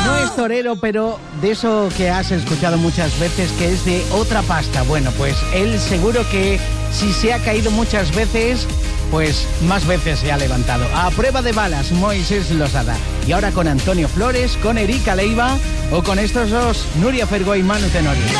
No es torero, pero de eso que has escuchado muchas veces, que es de otra pasta. Bueno, pues él seguro que si se ha caído muchas veces, pues más veces se ha levantado. A prueba de balas, Moisés Losada. Y ahora con Antonio Flores, con Erika Leiva o con estos dos, Nuria Fergó y Manu Tenorio.